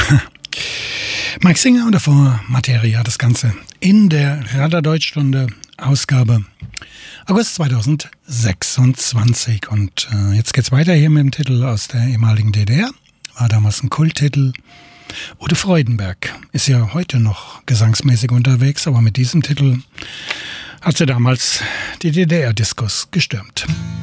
Mike Singer und davor Materia, das Ganze in der Radar Deutschstunde Ausgabe August 2026. Und jetzt geht's weiter hier mit dem Titel aus der ehemaligen DDR. War damals ein Kulttitel. Ute Freudenberg ist ja heute noch gesangsmäßig unterwegs, aber mit diesem Titel hat sie damals die DDR-Diskos gestürmt.